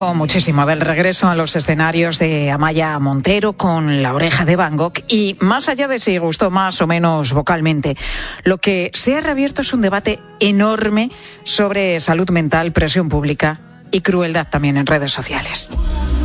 Muchísimo del regreso a los escenarios de Amaia Montero con La oreja de Van Gogh, y más allá de si gustó más o menos vocalmente, lo que se ha reabierto es un debate enorme sobre salud mental, presión pública y crueldad también en redes sociales.